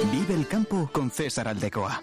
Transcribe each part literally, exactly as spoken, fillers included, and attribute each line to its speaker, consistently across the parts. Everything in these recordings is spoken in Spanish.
Speaker 1: Vive el campo con César Aldecoa.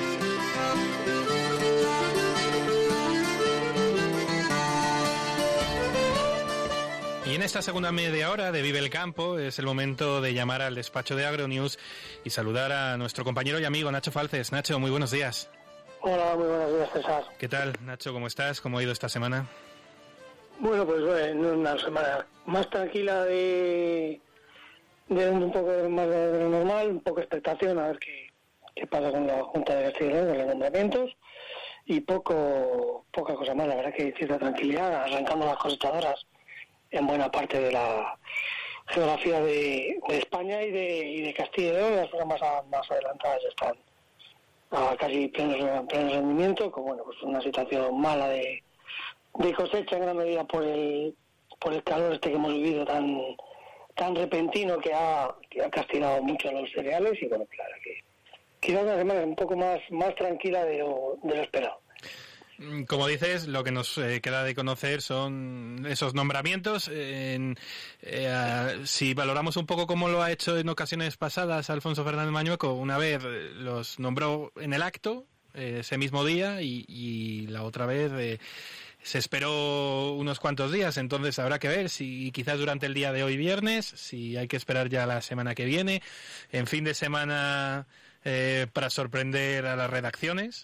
Speaker 2: Y en esta segunda media hora de Vive el Campo es el momento de llamar al despacho de Agronews y saludar a nuestro compañero y amigo Nacho Falces. Nacho, muy buenos días.
Speaker 3: Hola, muy buenos días, César.
Speaker 2: ¿Qué tal, Nacho? ¿Cómo estás? ¿Cómo ha ido esta semana?
Speaker 3: Bueno, pues bueno, una semana más tranquila de, de un poco más de lo normal, un poco de expectación a ver qué, qué pasa con la Junta de Castilla y León, con los nombramientos, y poco poca cosa más. La verdad que hay cierta tranquilidad, arrancando las cosechadoras en buena parte de la geografía de, de España y de, y de Castilla y León. Las zonas más, más adelantadas están a casi pleno, pleno rendimiento, con bueno, pues una situación mala de, de cosecha en gran medida por el por el calor este que hemos vivido tan tan repentino que ha, que ha castigado mucho a los cereales. Y bueno, claro que quizás una semana un poco más más tranquila de lo, de lo esperado.
Speaker 2: Como dices, lo que nos eh, queda de conocer son esos nombramientos. Eh, en, eh, si valoramos un poco cómo lo ha hecho en ocasiones pasadas Alfonso Fernández Mañueco, una vez los nombró en el acto, eh, ese mismo día, y, y la otra vez eh, se esperó unos cuantos días. Entonces habrá que ver si quizás durante el día de hoy viernes, si hay que esperar ya la semana que viene, en fin de semana eh, para sorprender a las redacciones.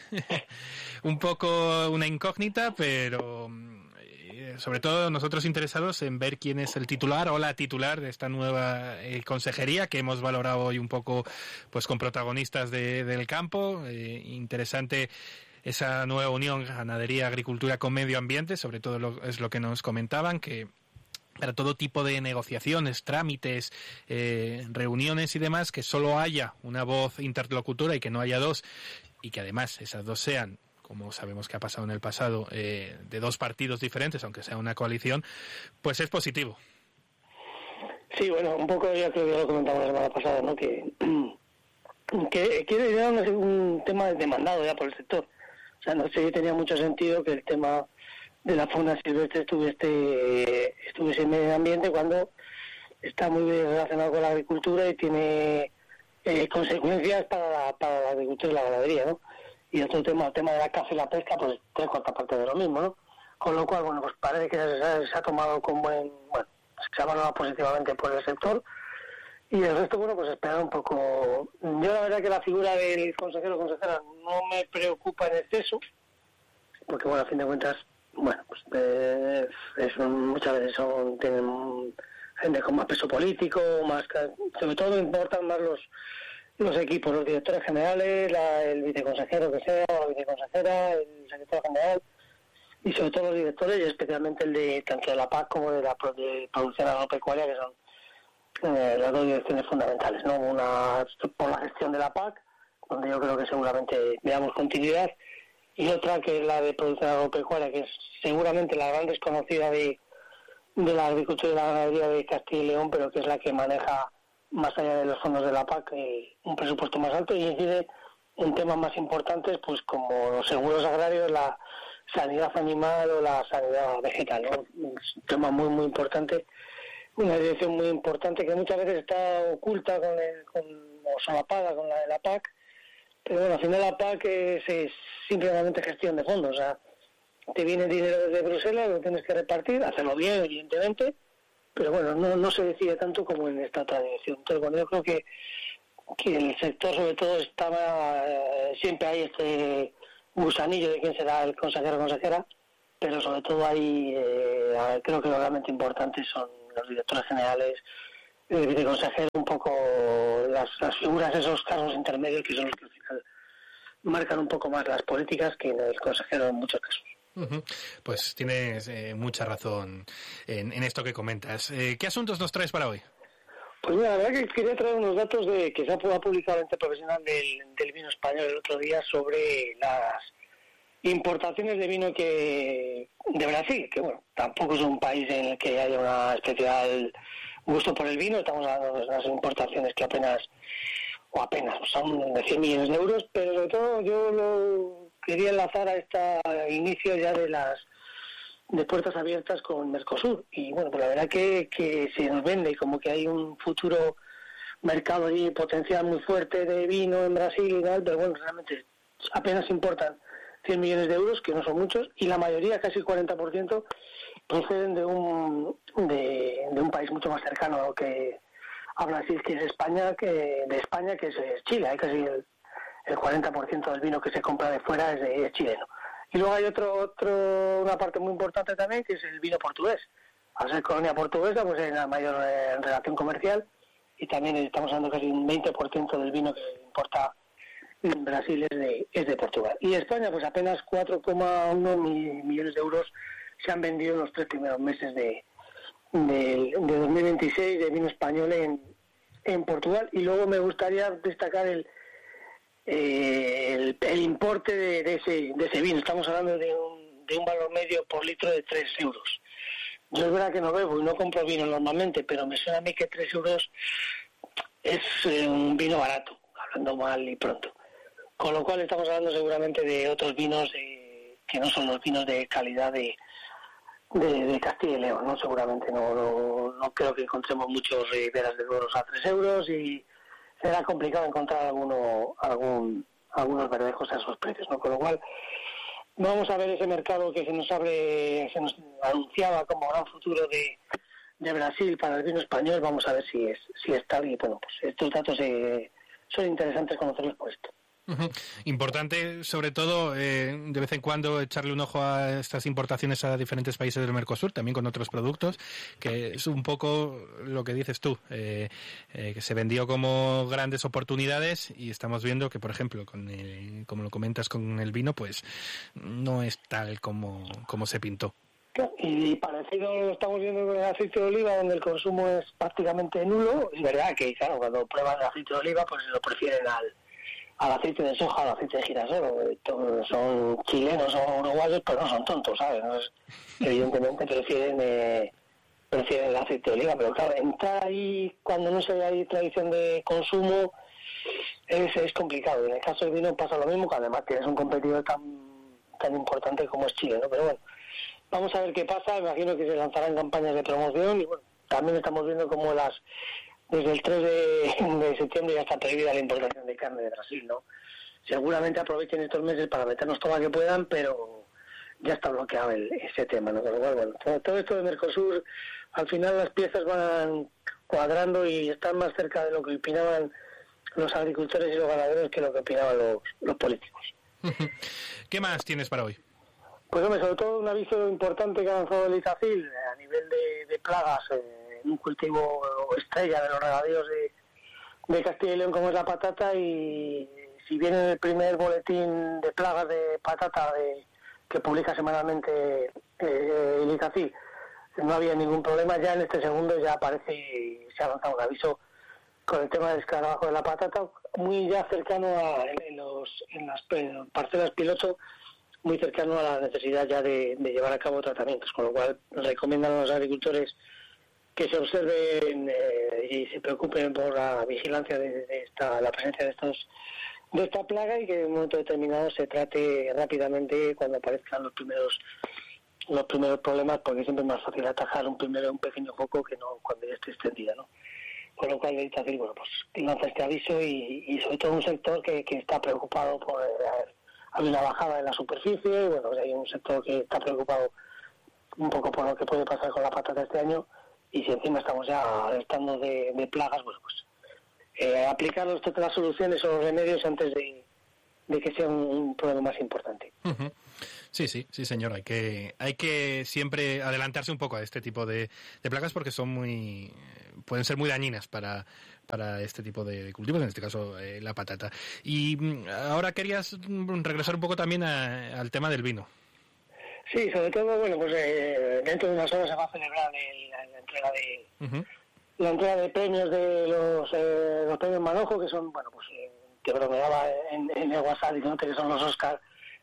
Speaker 2: Un poco una incógnita, pero eh, sobre todo nosotros interesados en ver quién es el titular o la titular de esta nueva eh, consejería que hemos valorado hoy un poco pues con protagonistas de, del campo. Eh, interesante esa nueva unión ganadería, agricultura con medio ambiente, sobre todo lo, es lo que nos comentaban, que para todo tipo de negociaciones, trámites, eh, reuniones y demás, que solo haya una voz interlocutora y que no haya dos, y que además esas dos sean, como sabemos que ha pasado en el pasado, eh, de dos partidos diferentes, aunque sea una coalición, pues es positivo.
Speaker 3: Sí, bueno, un poco ya creo que lo comentamos la semana pasada, ¿no? Que, que, que era un, un tema demandado ya por el sector. O sea, no sé si tenía mucho sentido que el tema de la fauna silvestre estuviese, estuviese en medio ambiente cuando está muy bien relacionado con la agricultura y tiene eh, consecuencias para la, para la agricultura y la ganadería, ¿no? Y otro tema, el tema de la caza y la pesca, pues tres cuartas partes de lo mismo, ¿no? Con lo cual, bueno, pues parece que se, se ha tomado con buen, bueno, se ha valorado positivamente por el sector, y el resto, bueno, pues esperar un poco. Yo la verdad que la figura del consejero o consejera no me preocupa en exceso, porque bueno, a fin de cuentas, bueno, pues eh, es un, muchas veces son tienen gente con más peso político, más, sobre todo me importan más los los equipos, los directores generales, la, el viceconsejero que sea, o la viceconsejera, el secretario general, y sobre todo los directores, y especialmente el de tanto de la P A C como de la de producción agropecuaria, que son eh, las dos direcciones fundamentales, ¿no? Una por la gestión de la P A C, donde yo creo que seguramente veamos continuidad, y otra que es la de producción agropecuaria, que es seguramente la gran desconocida de, de la agricultura y la ganadería de Castilla y León, pero que es la que maneja, más allá de los fondos de la P A C, eh, un presupuesto más alto, y incide en temas más importantes, pues como los seguros agrarios, la sanidad animal o la sanidad vegetal, ¿no? Es un tema muy, muy importante, una dirección muy importante que muchas veces está oculta con, el, con o solapada con la de la P A C, pero bueno, al final la P A C es, es simplemente gestión de fondos. O sea, te viene dinero desde Bruselas, lo tienes que repartir, hacerlo bien, evidentemente, pero bueno, no, no se decide tanto como en esta otra dirección. Entonces, bueno, yo creo que, que el sector sobre todo estaba, eh, siempre hay este gusanillo de quién será el consejero o consejera, pero sobre todo hay, eh, creo que lo realmente importante son los directores generales, el viceconsejero, un poco las, las figuras, esos cargos intermedios que son los que al final marcan un poco más las políticas que el consejero en muchos casos.
Speaker 2: Uh-huh. Pues tienes eh, mucha razón en, en esto que comentas. Eh, ¿Qué asuntos nos traes para hoy?
Speaker 3: Pues mira, la verdad que quería traer unos datos de que se ha publicado el ente profesional del, del vino español el otro día sobre las importaciones de vino que de Brasil, que bueno, tampoco es un país en el que haya una especial gusto por el vino. Estamos hablando de unas importaciones que apenas o apenas son de cien millones de euros, pero sobre todo yo lo quería enlazar a este inicio ya de las de puertas abiertas con Mercosur, y bueno, pues la verdad que, que se nos vende como que hay un futuro mercado y potencial muy fuerte de vino en Brasil y tal, pero bueno, realmente apenas importan cien millones de euros, que no son muchos, y la mayoría, casi el cuarenta por ciento, proceden de un de, de un país mucho más cercano a lo que a Brasil, que es España, que de España, que es, es Chile. Hay casi el, el cuarenta por ciento del vino que se compra de fuera es, de, es chileno. Y luego hay otro otro una parte muy importante también, que es el vino portugués. Al ser colonia portuguesa, pues hay una mayor eh, relación comercial, y también estamos hablando casi un veinte por ciento del vino que importa en Brasil es de, es de Portugal. Y España, pues apenas cuatro coma uno millones de euros se han vendido en los tres primeros meses de, de, de dos mil veintiséis de vino español en, en Portugal. Y luego me gustaría destacar el eh, el, el importe de, de, ese, de ese vino. Estamos hablando de un, de un valor medio por litro de tres euros. Yo es verdad que no bebo y no compro vino normalmente, pero me suena a mí que tres euros es eh, un vino barato, hablando mal y pronto. Con lo cual estamos hablando seguramente de otros vinos eh, que no son los vinos de calidad de, de, de Castilla y León, ¿no? Seguramente no, no, no creo que encontremos muchos Riberas de Duros a tres euros, y será complicado encontrar alguno, algún, algunos verdejos a esos precios, ¿no? Con lo cual vamos a ver ese mercado que se nos abre, se nos anunciaba como gran futuro de, de Brasil para el vino español. Vamos a ver si es si es tal, y bueno, pues estos datos eh, son interesantes conocerlos por esto.
Speaker 2: Uh-huh. Importante, sobre todo, eh, de vez en cuando echarle un ojo a estas importaciones a diferentes países del Mercosur, también con otros productos, que es un poco lo que dices tú, eh, eh, que se vendió como grandes oportunidades, y estamos viendo que, por ejemplo, con el, como lo comentas con el vino, pues no es tal como, como se pintó.
Speaker 3: Y parecido lo estamos viendo con el aceite de oliva, donde el consumo es prácticamente nulo. Es verdad que, claro, cuando prueban el aceite de oliva, pues lo prefieren al al aceite de soja, al aceite de girasol. Todos son chilenos o uruguayos, pero no son tontos, ¿sabes? No es, evidentemente prefieren eh, prefieren el aceite de oliva, pero claro, entrar ahí cuando no se hay tradición de consumo es, es complicado. En el caso del vino pasa lo mismo, que además tienes un competidor tan tan importante como es Chile, ¿no? Pero bueno, vamos a ver qué pasa. Me imagino que se lanzarán campañas de promoción, y bueno, también estamos viendo cómo las desde el tres de septiembre ya está prohibida la importación de carne de Brasil, ¿no? Seguramente aprovechen estos meses para meternos todo lo que puedan, pero ya está bloqueado el, ese tema, ¿no? Con lo cual, bueno, todo, todo esto de Mercosur, al final las piezas van cuadrando y están más cerca de lo que opinaban los agricultores y los ganaderos que lo que opinaban los, los políticos.
Speaker 2: ¿Qué más tienes para hoy?
Speaker 3: Pues hombre, sobre todo un aviso importante que ha lanzado el Itacil a nivel de, de plagas, eh, un cultivo estrella de los regadíos de, de Castilla y León, como es la patata. Y si bien en el primer boletín de plagas de patata de, que publica semanalmente eh, el Itacil no había ningún problema, ya en este segundo ya aparece y se ha lanzado un aviso con el tema del escarabajo de la patata, muy ya cercano a en, los, en las parcelas piloto, muy cercano a la necesidad ya de, de llevar a cabo tratamientos, con lo cual recomiendan a los agricultores que se observen eh, y se preocupen por la vigilancia de, de esta, la presencia de estos de esta plaga, y que en un momento determinado se trate rápidamente cuando aparezcan los primeros los primeros problemas, porque siempre es más fácil atajar un primero un pequeño foco que no cuando ya esté extendida, ¿no? Con lo cual el Itacil, bueno, pues lanza este aviso, y, y sobre todo un sector que, que está preocupado por eh, hay una bajada en la superficie, y bueno, hay un sector que está preocupado un poco por lo que puede pasar con la patata este año. Y si encima estamos ya estando de, de plagas, bueno, pues eh, aplicar las, las soluciones o los remedios antes de, de que sea un, un problema más importante.
Speaker 2: Uh-huh. Sí, sí, sí, señor. Hay que hay que siempre adelantarse un poco a este tipo de, de plagas, porque son muy pueden ser muy dañinas para para este tipo de cultivos, en este caso eh, la patata. Y ahora querías regresar un poco también a, al tema del vino.
Speaker 3: Sí, sobre todo, bueno, pues eh, dentro de unas horas se va a celebrar el, la, la entrega de uh-huh. la entrega de premios de los, eh, los premios Manojo, que son, bueno, pues eh, que bromeaba en, en el WhatsApp diciendo que son los Oscar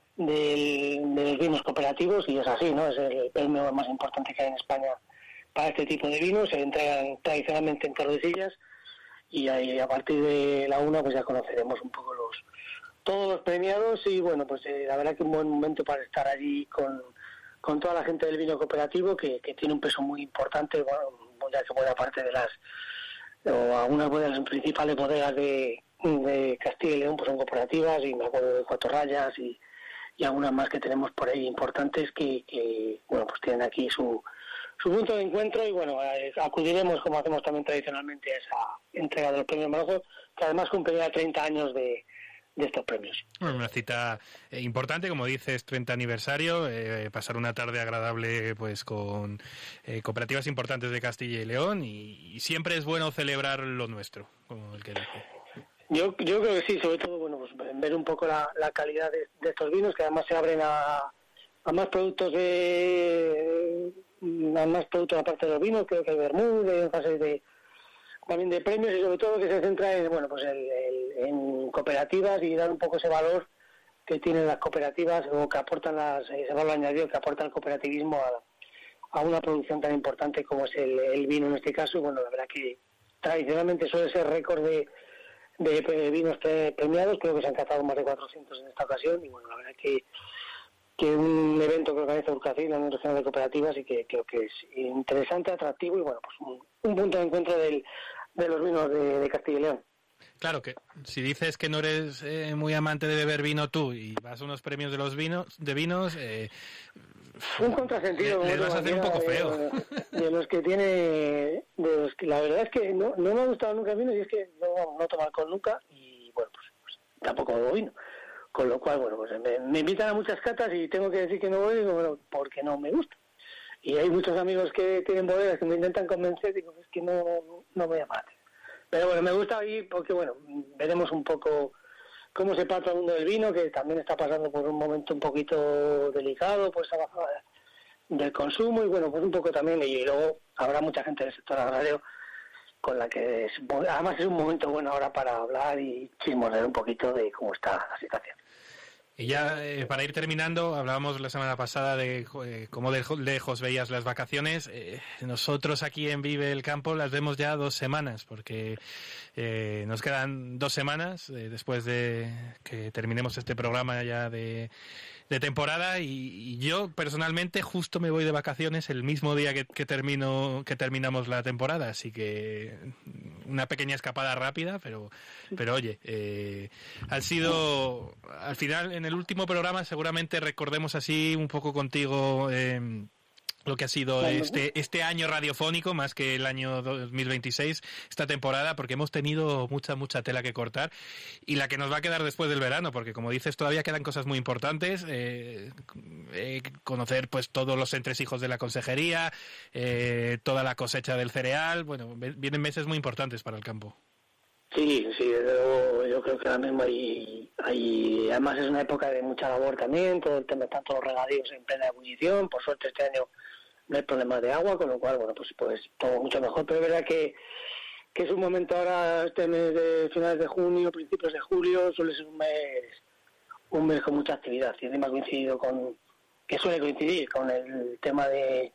Speaker 3: del, de los vinos cooperativos, y es así, ¿no? Es el premio más importante que hay en España para este tipo de vinos. Se entregan tradicionalmente en Tordesillas, y ahí a partir de la una pues ya conoceremos un poco los todos los premiados. Y bueno, pues eh, la verdad que un buen momento para estar allí con, con toda la gente del vino cooperativo, que, que tiene un peso muy importante, bueno, ya que buena parte de las o algunas de las principales bodegas de, de Castilla y León pues son cooperativas, y me acuerdo de Cuatro Rayas y, y algunas más que tenemos por ahí importantes que, que bueno, pues tienen aquí su su punto de encuentro, y bueno, eh, acudiremos, como hacemos también tradicionalmente, a esa entrega de los premios Marojo, que además cumplirá treinta años de, de estos premios.
Speaker 2: Bueno, una cita eh, importante, como dices, treinta aniversario, eh, pasar una tarde agradable pues con eh, cooperativas importantes de Castilla y León, y, y siempre es bueno celebrar lo nuestro, como el que dice.
Speaker 3: Yo, yo creo que sí, sobre todo, bueno, pues ver un poco la, la calidad de, de estos vinos, que además se abren a, a más productos de... a más productos aparte de los vinos, creo que hay vermú, de fase de también de premios, y sobre todo que se centra en, bueno, pues el, el, en cooperativas, y dar un poco ese valor que tienen las cooperativas, o que aportan las, ese valor añadido que aporta el cooperativismo a, a una producción tan importante como es el, el vino en este caso. Y bueno, la verdad que tradicionalmente suele ser récord de, de vinos premiados, creo que se han catado más de cuatrocientos en esta ocasión, y bueno, la verdad que que es un evento que organiza Urcacil, la Unión Regional de Cooperativas, y que creo que es interesante, atractivo, y bueno, pues un, un punto de encuentro del, de los vinos de, de Castilla y León.
Speaker 2: Claro que si dices que no eres eh, muy amante de beber vino tú y vas a unos premios de los vinos, de vinos, eh,
Speaker 3: un contrasentido,
Speaker 2: le, le vas a hacer un poco feo.
Speaker 3: De, de los que tiene, de los que la verdad es que no, no me ha gustado nunca el vino, y es que no, no tomo alcohol nunca, y bueno, pues, pues tampoco bebo vino. Con lo cual, bueno, pues me, me invitan a muchas catas y tengo que decir que no voy, bueno, porque no me gusta. Y hay muchos amigos que tienen bodegas que me intentan convencer, y digo, es que no, no me llama. Pero bueno, me gusta ir porque, bueno, veremos un poco cómo se pasa el mundo del vino, que también está pasando por un momento un poquito delicado, pues a bajada del consumo, y bueno, pues un poco también, y luego habrá mucha gente del sector agrario con la que es, además es un momento bueno ahora para hablar y chismonear un poquito de cómo está la situación.
Speaker 2: Y ya eh, para ir terminando, hablábamos la semana pasada de eh, cómo de lejos veías las vacaciones. Eh, nosotros aquí en Vive el Campo las vemos ya dos semanas, porque eh, nos quedan dos semanas eh, después de que terminemos este programa ya de, de temporada, y, y yo personalmente justo me voy de vacaciones el mismo día que, que termino que terminamos la temporada, así que una pequeña escapada rápida, pero pero oye, eh, ha sido al final en el último programa seguramente recordemos así un poco contigo eh, lo que ha sido este este año radiofónico, más que el año dos mil veintiséis, esta temporada, porque hemos tenido mucha, mucha tela que cortar, y la que nos va a quedar después del verano, porque como dices, todavía quedan cosas muy importantes, eh, eh, conocer pues todos los entresijos de la consejería, eh, toda la cosecha del cereal, bueno, vienen meses muy importantes para el campo.
Speaker 3: Sí, sí, desde luego, yo creo que ahora mismo hay, hay, además es una época de mucha labor también, todo el tema, tanto los regadíos en plena ebullición, por suerte este año no hay problemas de agua, con lo cual, bueno, pues pues todo mucho mejor, pero es verdad que, que es un momento ahora, este mes de finales de junio, principios de julio, suele ser un mes, un mes con mucha actividad, y además coincidido con, que suele coincidir con el tema de,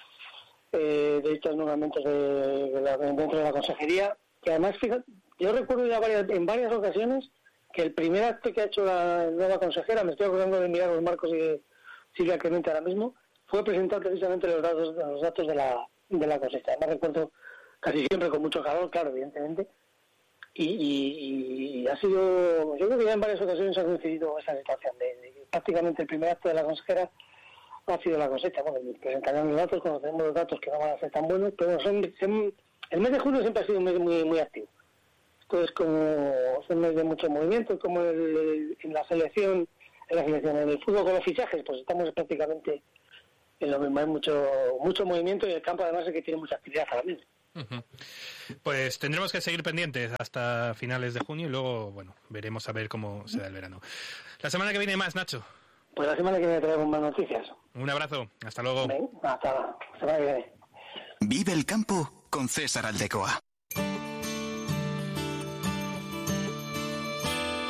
Speaker 3: eh, de estos nombramientos de, de la, dentro de la consejería, que además, fíjate, yo recuerdo ya varias, en varias ocasiones que el primer acto que ha hecho la nueva consejera, me estoy acordando de mirar los marcos y de Silvia Clemente ahora mismo, fue presentar precisamente los datos los datos de la de la cosecha. Además recuerdo casi siempre con mucho calor, claro, evidentemente, y, y, y ha sido, yo creo que ya en varias ocasiones ha coincidido esa situación de, de prácticamente el primer acto de la consejera ha sido la cosecha. Bueno, presentarán los datos, conocemos los datos que no van a ser tan buenos, pero son, son, el mes de julio siempre ha sido un mes muy, muy activo. Esto es como, es un mes de mucho movimiento, como el, el, en la selección, en la selección, en el fútbol con los fichajes, pues estamos prácticamente en lo mismo, hay mucho mucho movimiento, y el campo además es que tiene mucha actividad ahora mismo.
Speaker 2: Uh-huh. Pues tendremos que seguir pendientes hasta finales de junio, y luego, bueno, veremos a ver cómo se da el verano. La semana que viene más, Nacho.
Speaker 3: Pues la semana que viene traemos más noticias.
Speaker 2: Un abrazo, hasta luego.
Speaker 3: Ven, hasta la semana que viene.
Speaker 1: Vive el campo con César Aldecoa.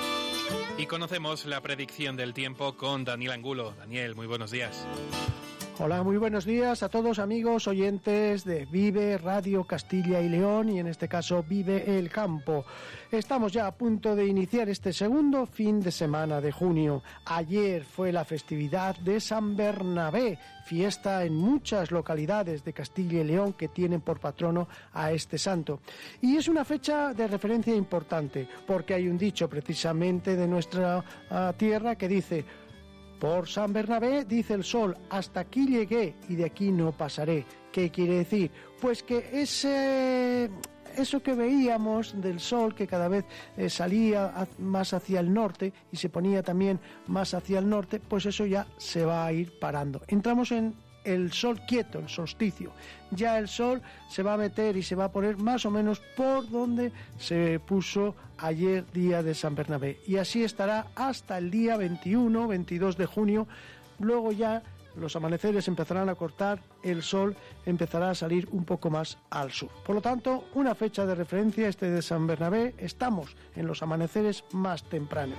Speaker 2: Y conocemos la predicción del tiempo con Daniel Angulo. Daniel, muy buenos días.
Speaker 4: Hola, muy buenos días a todos amigos oyentes de Vive Radio Castilla y León y en este caso Vive el Campo. Estamos ya a punto de iniciar este segundo fin de semana de junio. Ayer fue la festividad de San Bernabé, fiesta en muchas localidades de Castilla y León que tienen por patrono a este santo. Y es una fecha de referencia importante porque hay un dicho precisamente de nuestra uh, tierra que dice: por San Bernabé, dice el sol, hasta aquí llegué y de aquí no pasaré. ¿Qué quiere decir? Pues que ese, eso que veíamos del sol, que cada vez eh, salía más hacia el norte y se ponía también más hacia el norte, pues eso ya se va a ir parando. Entramos en el sol quieto, el solsticio. Ya el sol se va a meter y se va a poner más o menos por donde se puso ayer, día de San Bernabé. Y así estará hasta el día veintiuno, veintidós de junio. Luego ya los amaneceres empezarán a cortar, el sol empezará a salir un poco más al sur. Por lo tanto, una fecha de referencia, este de San Bernabé. Estamos en los amaneceres más tempranos.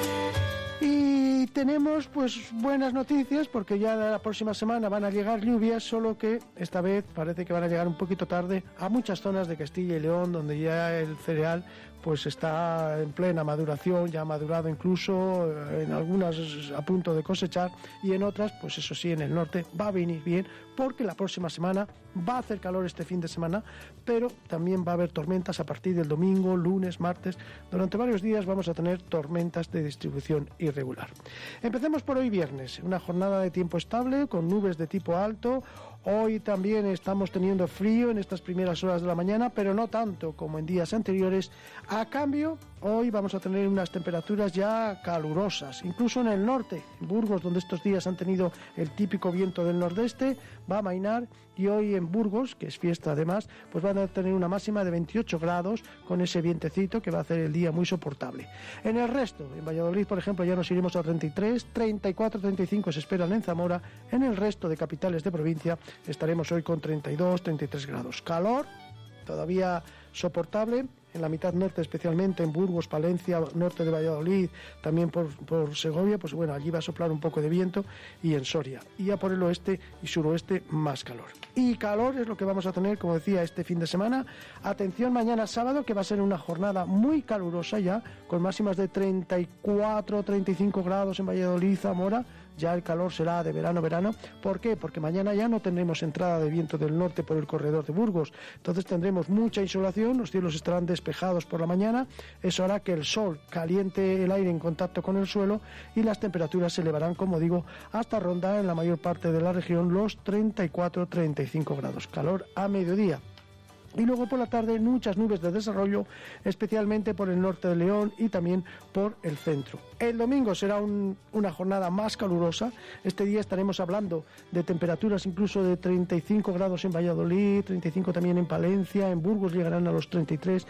Speaker 4: Y tenemos pues buenas noticias porque ya la próxima semana van a llegar lluvias, solo que esta vez parece que van a llegar un poquito tarde a muchas zonas de Castilla y León donde ya el cereal pues está en plena maduración, ya ha madurado incluso, en algunas a punto de cosechar y en otras, pues eso sí, en el norte va a venir bien porque la próxima semana va a hacer calor este fin de semana, pero también va a haber tormentas a partir del domingo, lunes, martes. Durante varios días vamos a tener tormentas de distribución irregular. Empecemos por hoy viernes, una jornada de tiempo estable con nubes de tipo alto. Hoy también estamos teniendo frío en estas primeras horas de la mañana, pero no tanto como en días anteriores. A cambio, hoy vamos a tener unas temperaturas ya calurosas, incluso en el norte, en Burgos, donde estos días han tenido el típico viento del nordeste, va a amainar, y hoy en Burgos, que es fiesta además, pues van a tener una máxima de veintiocho grados con ese vientecito que va a hacer el día muy soportable. En el resto, en Valladolid, por ejemplo, ya nos iremos a treinta y tres, treinta y cuatro, treinta y cinco se esperan en Zamora. En el resto de capitales de provincia estaremos hoy con treinta y dos, treinta y tres grados. Calor todavía soportable en la mitad norte, especialmente en Burgos, Palencia, norte de Valladolid, también por, por Segovia, pues bueno, allí va a soplar un poco de viento, y en Soria. Y ya por el oeste y suroeste más calor. Y calor es lo que vamos a tener, como decía, este fin de semana. Atención, mañana sábado, que va a ser una jornada muy calurosa ya, con máximas de treinta y cuatro, treinta y cinco grados en Valladolid, Zamora. Ya el calor será de verano, verano. ¿Por qué? Porque mañana ya no tendremos entrada de viento del norte por el corredor de Burgos. Entonces tendremos mucha insolación, los cielos estarán despejados por la mañana. Eso hará que el sol caliente el aire en contacto con el suelo y las temperaturas se elevarán, como digo, hasta rondar en la mayor parte de la región los treinta y cuatro, treinta y cinco grados. Calor a mediodía. Y luego por la tarde muchas nubes de desarrollo, especialmente por el norte de León y también por el centro. El domingo será un, una jornada más calurosa. Este día estaremos hablando de temperaturas incluso de treinta y cinco grados en Valladolid, treinta y cinco también en Palencia, en Burgos llegarán a los treinta y tres,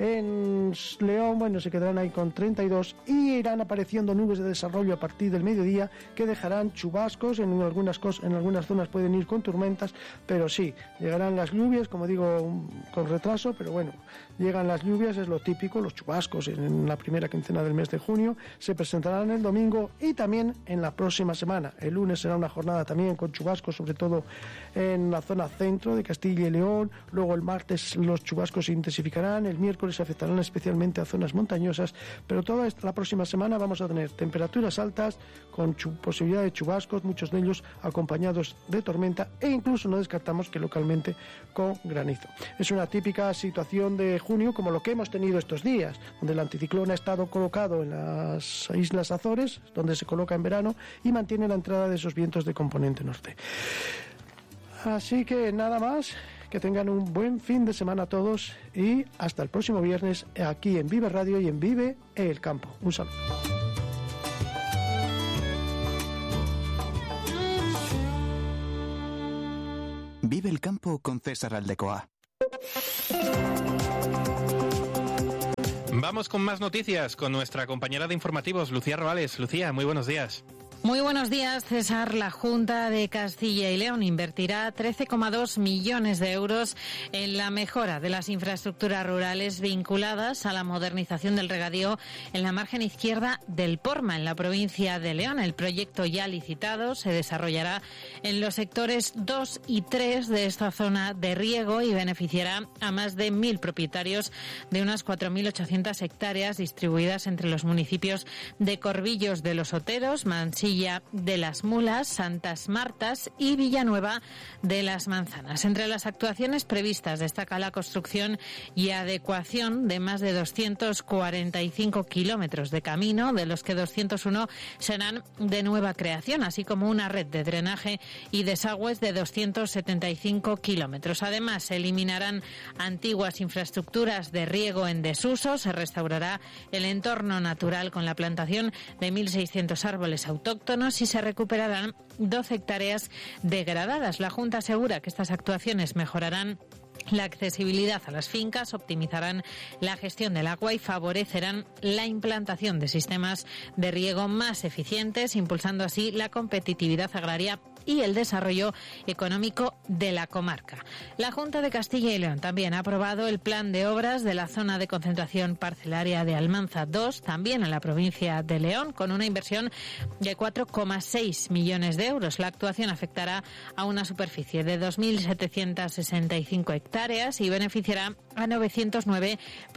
Speaker 4: en León, bueno, se quedarán ahí con treinta y dos y irán apareciendo nubes de desarrollo a partir del mediodía que dejarán chubascos, en algunas, cosas, en algunas zonas pueden ir con tormentas, pero sí, llegarán las lluvias, como digo, con retraso, pero bueno, llegan las lluvias, es lo típico, los chubascos en la primera quincena del mes de junio, se presentarán el domingo y también en la próxima semana. El lunes será una jornada también con chubascos, sobre todo en la zona centro de Castilla y León, luego el martes los chubascos se intensificarán, el miércoles afectarán especialmente a zonas montañosas, pero toda esta, la próxima semana vamos a tener temperaturas altas con chu- posibilidad de chubascos, muchos de ellos acompañados de tormenta e incluso no descartamos que localmente con granizo. Es una típica situación de junio como lo que hemos tenido estos días, donde el anticiclón ha estado colocado en las Islas Azores, donde se coloca en verano y mantiene la entrada de esos vientos de componente norte. Así que nada más, que tengan un buen fin de semana todos y hasta el próximo viernes aquí en Vive Radio y en Vive el Campo. Un saludo.
Speaker 1: Vive el Campo con César Aldecoa.
Speaker 2: Vamos con más noticias con nuestra compañera de informativos, Lucía Roales. Lucía, muy buenos días.
Speaker 5: Muy buenos días, César. La Junta de Castilla y León invertirá trece coma dos millones de euros en la mejora de las infraestructuras rurales vinculadas a la modernización del regadío en la margen izquierda del Porma, en la provincia de León. El proyecto ya licitado se desarrollará en los sectores dos y tres de esta zona de riego y beneficiará a más de mil propietarios de unas cuatro mil ochocientas hectáreas distribuidas entre los municipios de Corbillos de los Oteros, Mansilla de las Mulas, Santas Martas y Villanueva de las Manzanas. Entre las actuaciones previstas destaca la construcción y adecuación de más de doscientos cuarenta y cinco kilómetros de camino, de los que doscientos uno serán de nueva creación, así como una red de drenaje y desagües de doscientos setenta y cinco kilómetros. Además, se eliminarán antiguas infraestructuras de riego en desuso, se restaurará el entorno natural con la plantación de mil seiscientos árboles autóctonos y se recuperarán doce hectáreas degradadas. La Junta asegura que estas actuaciones mejorarán la accesibilidad a las fincas, optimizarán la gestión del agua y favorecerán la implantación de sistemas de riego más eficientes, impulsando así la competitividad agraria y el desarrollo económico de la comarca. La Junta de Castilla y León también ha aprobado el plan de obras de la zona de concentración parcelaria de Almanza dos, también en la provincia de León, con una inversión de cuatro coma seis millones de euros. La actuación afectará a una superficie de dos mil setecientos sesenta y cinco hectáreas y beneficiará a novecientos nueve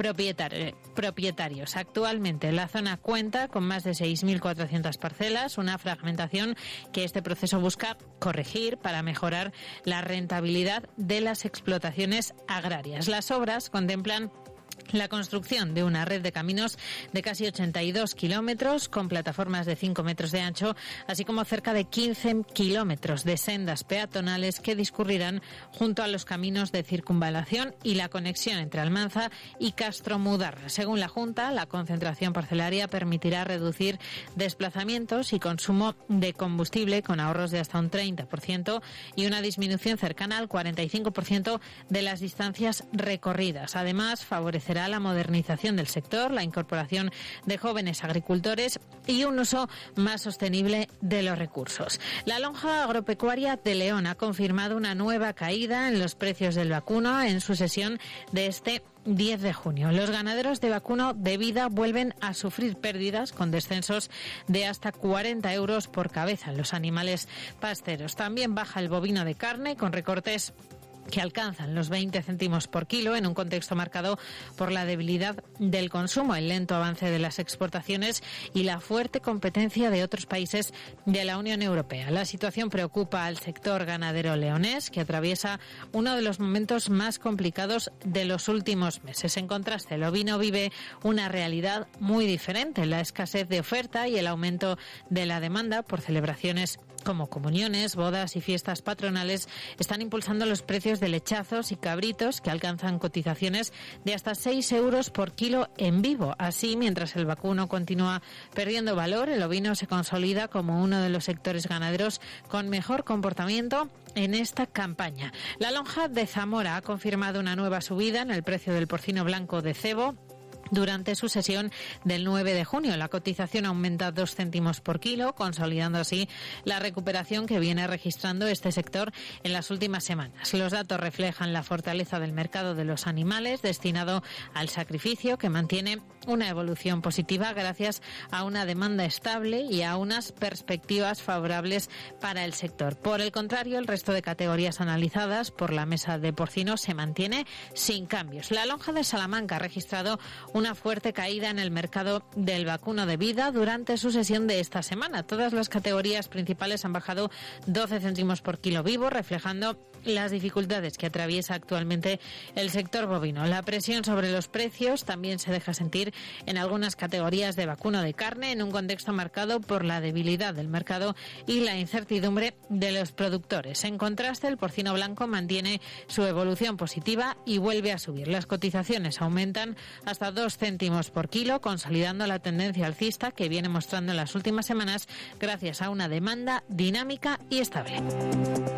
Speaker 5: propietarios. Actualmente la zona cuenta con más de seis mil cuatrocientas parcelas, una fragmentación que este proceso busca corregir para mejorar la rentabilidad de las explotaciones agrarias. Las obras contemplan la construcción de una red de caminos de casi ochenta y dos kilómetros con plataformas de cinco metros de ancho, así como cerca de quince kilómetros de sendas peatonales que discurrirán junto a los caminos de circunvalación y la conexión entre Almanza y Castromudarra. Según la Junta, la concentración parcelaria permitirá reducir desplazamientos y consumo de combustible con ahorros de hasta un treinta por ciento y una disminución cercana al cuarenta y cinco por ciento de las distancias recorridas. Además, favorecerá la modernización del sector, la incorporación de jóvenes agricultores y un uso más sostenible de los recursos. La lonja agropecuaria de León ha confirmado una nueva caída en los precios del vacuno en su sesión de este diez de junio. Los ganaderos de vacuno de vida vuelven a sufrir pérdidas con descensos de hasta cuarenta euros por cabeza en los animales pasteros. También baja el bovino de carne con recortes que alcanzan los veinte céntimos por kilo en un contexto marcado por la debilidad del consumo, el lento avance de las exportaciones y la fuerte competencia de otros países de la Unión Europea. La situación preocupa al sector ganadero leonés, que atraviesa uno de los momentos más complicados de los últimos meses. En contraste, el ovino vive una realidad muy diferente, la escasez de oferta y el aumento de la demanda por celebraciones como comuniones, bodas y fiestas patronales están impulsando los precios de lechazos y cabritos que alcanzan cotizaciones de hasta seis euros por kilo en vivo. Así, mientras el vacuno continúa perdiendo valor, el ovino se consolida como uno de los sectores ganaderos con mejor comportamiento en esta campaña. La lonja de Zamora ha confirmado una nueva subida en el precio del porcino blanco de cebo durante su sesión del nueve de junio. La cotización aumenta dos céntimos por kilo, consolidando así la recuperación que viene registrando este sector en las últimas semanas. Los datos reflejan la fortaleza del mercado de los animales destinado al sacrificio, que mantiene una evolución positiva gracias a una demanda estable y a unas perspectivas favorables para el sector. Por el contrario, el resto de categorías analizadas por la mesa de porcino se mantiene sin cambios. La lonja de Salamanca ha registrado una fuerte caída en el mercado del vacuno de vida durante su sesión de esta semana. Todas las categorías principales han bajado doce céntimos por kilo vivo, reflejando las dificultades que atraviesa actualmente el sector bovino. La presión sobre los precios también se deja sentir en algunas categorías de vacuno de carne, en un contexto marcado por la debilidad del mercado y la incertidumbre de los productores. En contraste, el porcino blanco mantiene su evolución positiva y vuelve a subir. Las cotizaciones aumentan hasta dos céntimos por kilo, consolidando la tendencia alcista que viene mostrando en las últimas semanas gracias a una demanda dinámica y estable.